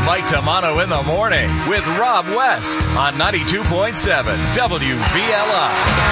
Mike Tamano in the morning with Rob West on 92.7 WVLI.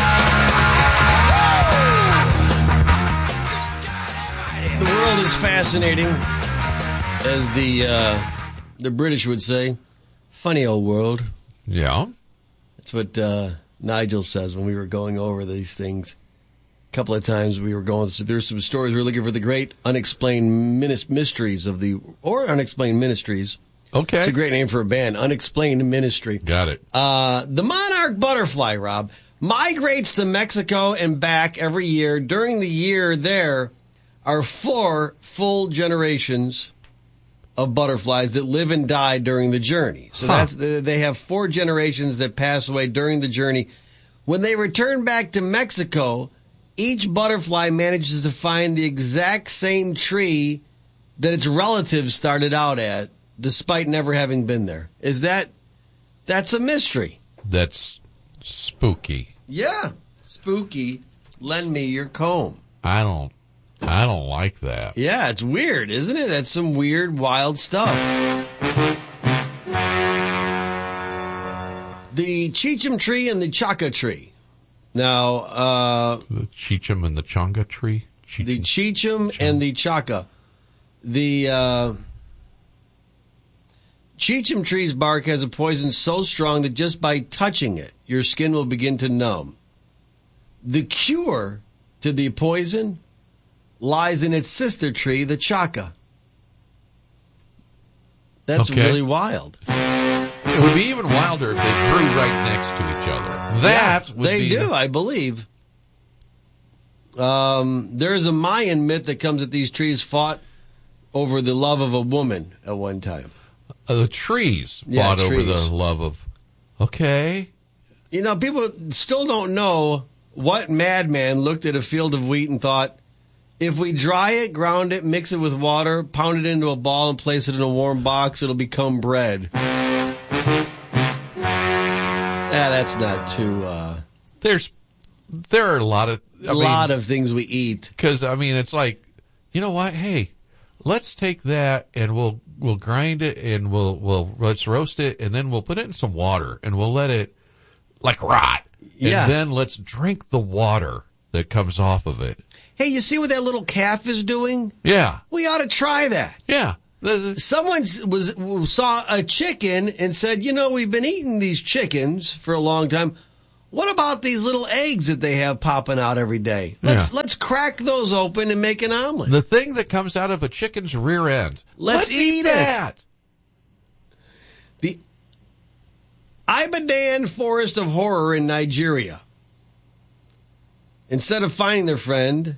The world is fascinating, as the British would say. Funny old world. Yeah. That's what Nigel says when we were going over these things. A couple of times we were going through, there's some stories we're looking for the great unexplained mysteries or unexplained ministries. Okay. It's a great name for a band, Unexplained Ministry. Got it. The monarch butterfly, Rob, migrates to Mexico and back every year. During the year there are 4 full generations of butterflies that live and die during the journey. So they have 4 generations that pass away during the journey. When they return back to Mexico, each butterfly manages to find the exact same tree that its relatives started out at, despite never having been there. That's a mystery. That's spooky. Yeah. Spooky. Lend me your comb. I don't like that. Yeah, it's weird, isn't it? That's some weird, wild stuff. The Cheecham tree and the Chaca tree. Now, the Cheecham and the Chonga tree? The Cheecham and the Chaca. The Cheecham tree's bark has a poison so strong that just by touching it, your skin will begin to numb. The cure to the poison lies in its sister tree, the Chaca. That's really wild. It would be even wilder if they grew right next to each other. They do, I believe. There is a Mayan myth that comes that these trees fought over the love of a woman at one time. The trees fought over the love of... Okay. You know, people still don't know what madman looked at a field of wheat and thought, if we dry it, ground it, mix it with water, pound it into a ball, and place it in a warm box, it'll become bread. That's not too... There are a lot of... of things we eat. Because, I mean, it's like, you know what? Hey, let's take that and we'll grind it and let's roast it and then we'll put it in some water and we'll let it, like, rot. Yeah. And then let's drink the water that comes off of it. Hey, you see what that little calf is doing? Yeah. We ought to try that. Yeah. Someone saw a chicken and said, you know, we've been eating these chickens for a long time. What about these little eggs that they have popping out every day? Let's crack those open and make an omelet. The thing that comes out of a chicken's rear end. Let's eat that. The Ibadan Forest of Horror in Nigeria. Instead of finding their friend,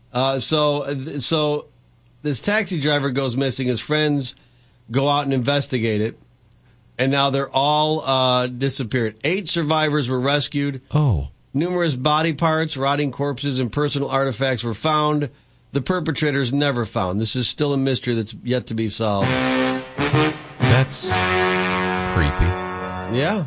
so this taxi driver goes missing. His friends go out and investigate it. And now they're all disappeared. 8 survivors were rescued. Oh. Numerous body parts, rotting corpses, and personal artifacts were found. The perpetrators never found. This is still a mystery that's yet to be solved. That's creepy. Yeah.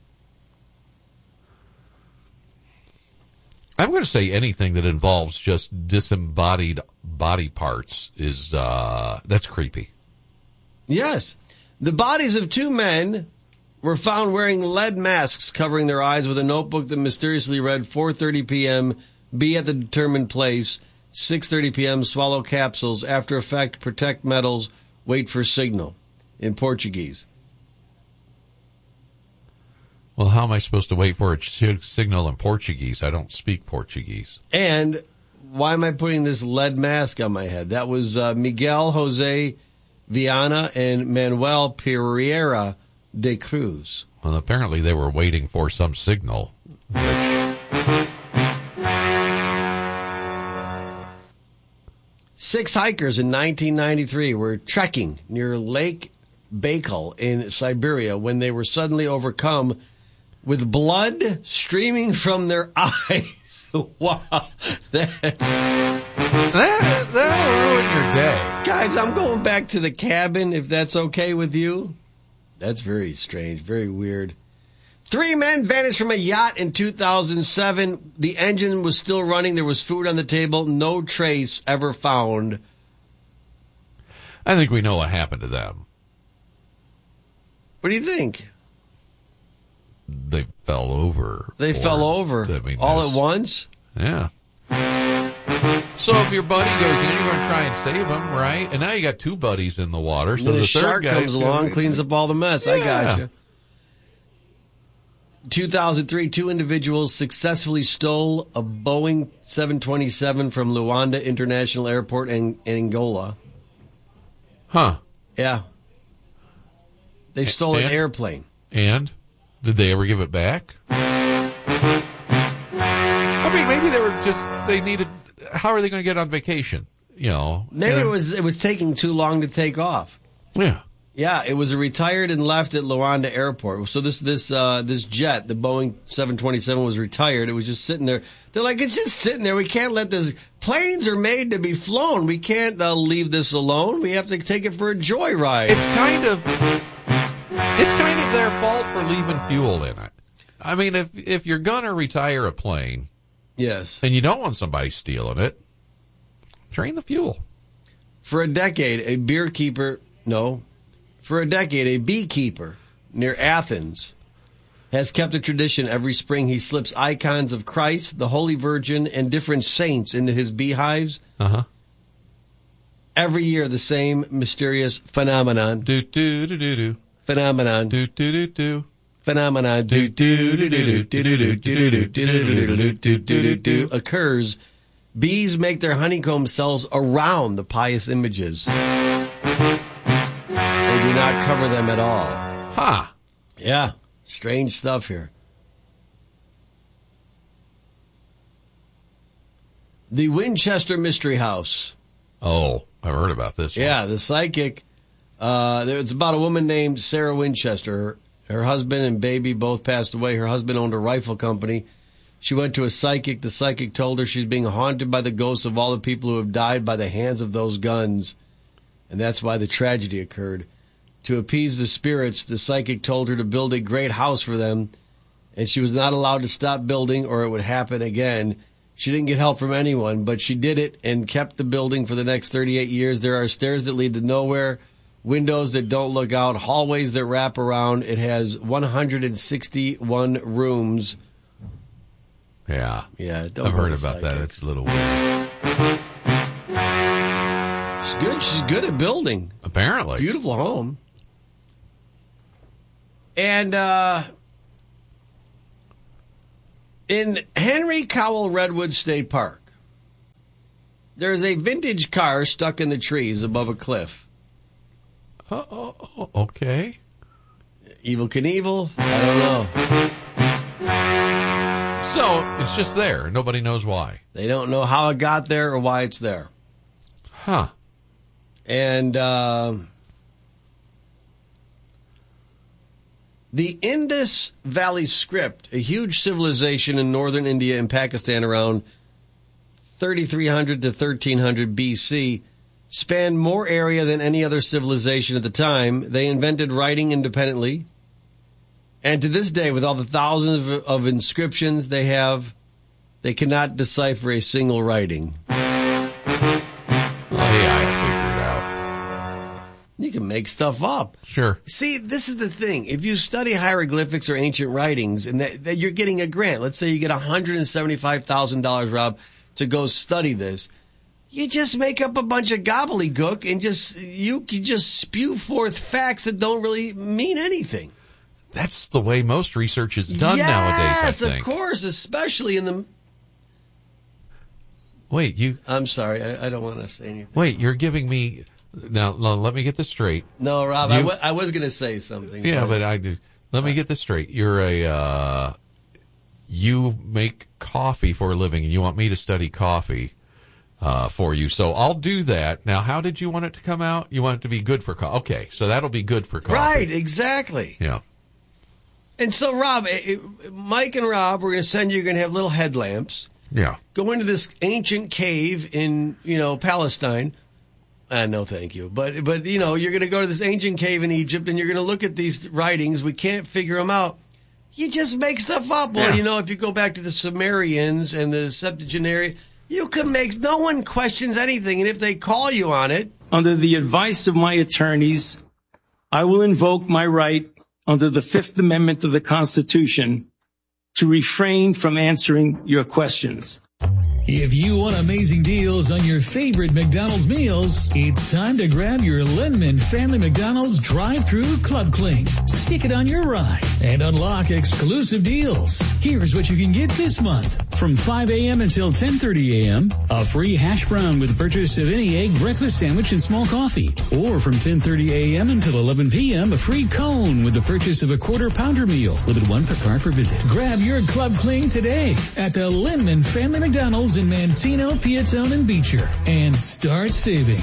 I'm going to say anything that involves just disembodied body parts is, that's creepy. Yes. The bodies of 2 men were found wearing lead masks covering their eyes with a notebook that mysteriously read 4:30 p.m., be at the determined place, 6:30 p.m., swallow capsules, after effect, protect metals, wait for signal, in Portuguese. Well, how am I supposed to wait for a signal in Portuguese? I don't speak Portuguese. And why am I putting this lead mask on my head? That was Miguel Jose Viana and Manuel Pereira de Cruz. Well, apparently they were waiting for some signal, which... 6 hikers in 1993 were trekking near Lake Baikal in Siberia when they were suddenly overcome with blood streaming from their eyes. Wow. That'll ruin your day. Guys, I'm going back to the cabin, if that's okay with you. That's very strange, very weird. 3 men vanished from a yacht in 2007. The engine was still running. There was food on the table. No trace ever found. I think we know what happened to them. What do you think? They fell over. They fell over all at once? Yeah. So if your buddy goes in, you're going to try and save him, right? And now you got two buddies in the water. So then the the third shark guy comes along, cleans up all the mess. Yeah. I got you. 2003, two individuals successfully stole a Boeing 727 from Luanda International Airport in Angola. Huh. Yeah. They stole an airplane. And? Did they ever give it back? I mean, maybe they needed, how are they going to get on vacation? You know. Maybe it was taking too long to take off. Yeah. Yeah, it was retired and left at Luanda Airport. So this jet, the Boeing 727, was retired. It was just sitting there. They're like, it's just sitting there. We can't let this. Planes are made to be flown. We can't leave this alone. We have to take it for a joyride. It's kind of their fault for leaving fuel in it. I mean, if you're gonna retire a plane, yes, and you don't want somebody stealing it, drain the fuel. For a decade, a beekeeper near Athens has kept a tradition. Every spring, he slips icons of Christ, the Holy Virgin, and different saints into his beehives. Uh-huh. Every year, the same mysterious phenomenon. Do-do-do-do-do. Phenomenon. Do-do-do-do. Phenomenon occurs. Bees make their honeycomb cells around the pious images. They do not cover them at all. Huh. Yeah. Strange stuff here. The Winchester Mystery House. Oh, I've heard about this one. Yeah, the psychic. It's about a woman named Sarah Winchester. Her husband and baby both passed away. Her husband owned a rifle company. She went to a psychic. The psychic told her she's being haunted by the ghosts of all the people who have died by the hands of those guns. And that's why the tragedy occurred. To appease the spirits, the psychic told her to build a great house for them, and she was not allowed to stop building or it would happen again. She didn't get help from anyone, but she did it and kept the building for the next 38 years. There are stairs that lead to nowhere, windows that don't look out, hallways that wrap around. It has 161 rooms. Yeah. Yeah, I've heard about that. It's a little weird. She's good. She's good at building. Apparently. Beautiful home. And in Henry Cowell Redwood State Park, there's a vintage car stuck in the trees above a cliff. Okay. Evel Knievel? I don't know. So, it's just there. Nobody knows why. They don't know how it got there or why it's there. Huh. And the Indus Valley Script, a huge civilization in northern India and Pakistan around 3300 to 1300 BC, spanned more area than any other civilization at the time. They invented writing independently. And to this day, with all the thousands of inscriptions they have, they cannot decipher a single writing. You can make stuff up. Sure. See, this is the thing. If you study hieroglyphics or ancient writings and that you're getting a grant, let's say you get $175,000, Rob, to go study this, you just make up a bunch of gobbledygook and you can just spew forth facts that don't really mean anything. That's the way most research is done nowadays, I think. Yes, of course, especially in the... Wait, I'm sorry, I don't want to say anything. Wait, you're giving me... Now, let me get this straight. No, Rob, I was going to say something. Yeah, but I do. Let me get this straight. You're you make coffee for a living, and you want me to study coffee for you. So I'll do that. Now, how did you want it to come out? You want it to be good for coffee. Okay, so that'll be good for coffee. Right, exactly. Yeah. And so, Rob, Mike and Rob, we're going to send you, you're going to have little headlamps. Yeah. Go into this ancient cave in, Palestine. No, thank you. But you're going to go to this ancient cave in Egypt, and you're going to look at these writings. We can't figure them out. You just make stuff up. Well, if you go back to the Sumerians and the Septuaginarian, you can no one questions anything. And if they call you on it. Under the advice of my attorneys, I will invoke my right under the Fifth Amendment of the Constitution to refrain from answering your questions. If you want amazing deals on your favorite McDonald's meals, it's time to grab your Linman Family McDonald's drive-thru Club Cling. Stick it on your ride and unlock exclusive deals. Here's what you can get this month. From 5 a.m. until 10:30 a.m., a free hash brown with the purchase of any egg breakfast sandwich and small coffee. Or from 10:30 a.m. until 11 p.m., a free cone with the purchase of a quarter-pounder meal. Limited one per card per visit. Grab your Club Cling today at the Linman Family McDonald's in Mantino, Piatone, and Beecher, and start saving.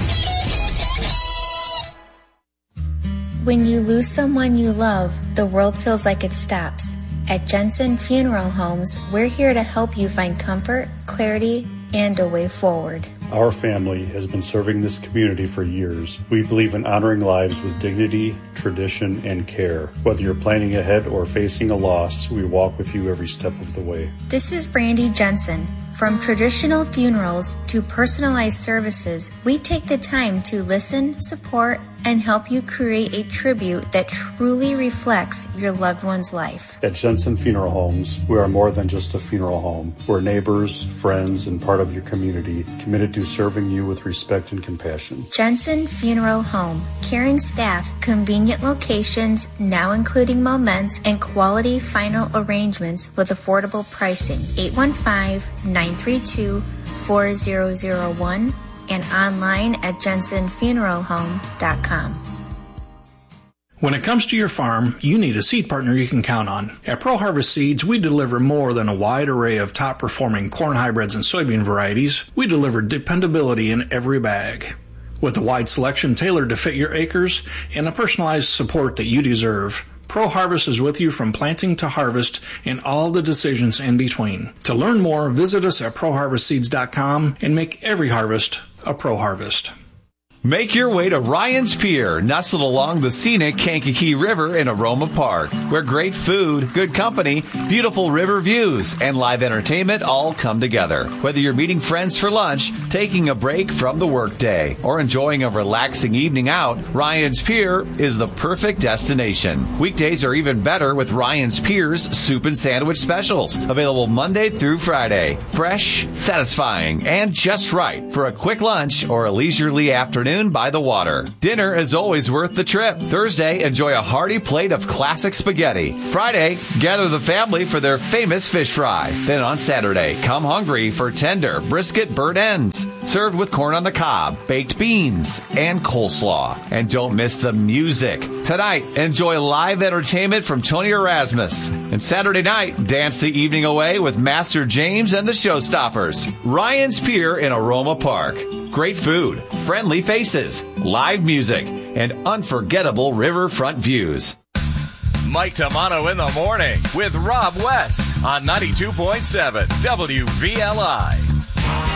When you lose someone you love, the world feels like it stops. At Jensen Funeral Homes, we're here to help you find comfort, clarity, and a way forward. Our family has been serving this community for years. We believe in honoring lives with dignity, tradition, and care. Whether you're planning ahead or facing a loss, we walk with you every step of the way. This is Brandy Jensen. From traditional funerals to personalized services, we take the time to listen, support, and help you create a tribute that truly reflects your loved one's life. At Jensen Funeral Homes, we are more than just a funeral home. We're neighbors, friends, and part of your community, committed to serving you with respect and compassion. Jensen Funeral Home. Caring staff, convenient locations, now including moments, and quality final arrangements with affordable pricing. 815-932-4001 and online at jensenfuneralhome.com. When it comes to your farm, you need a seed partner you can count on. At Pro Harvest Seeds, we deliver more than a wide array of top-performing corn hybrids and soybean varieties. We deliver dependability in every bag. With a wide selection tailored to fit your acres and a personalized support that you deserve, Pro Harvest is with you from planting to harvest and all the decisions in between. To learn more, visit us at ProHarvestSeeds.com and make every harvest a Pro Harvest. Make your way to Ryan's Pier, nestled along the scenic Kankakee River in Aroma Park, where great food, good company, beautiful river views, and live entertainment all come together. Whether you're meeting friends for lunch, taking a break from the workday, or enjoying a relaxing evening out, Ryan's Pier is the perfect destination. Weekdays are even better with Ryan's Pier's soup and sandwich specials, available Monday through Friday. Fresh, satisfying, and just right for a quick lunch or a leisurely afternoon by the water. Dinner is always worth the trip. Thursday, enjoy a hearty plate of classic spaghetti. Friday, gather the family for their famous fish fry. Then on Saturday, come hungry for tender brisket burnt ends, served with corn on the cob, baked beans, and coleslaw. And don't miss the music. Tonight, enjoy live entertainment from Tony Erasmus. And Saturday night, dance the evening away with Master James and the Showstoppers. Ryan's Pier in Aroma Park. Great food, friendly faces, live music, and unforgettable riverfront views. Mike Tamano in the morning with Rob West on 92.7 WVLI.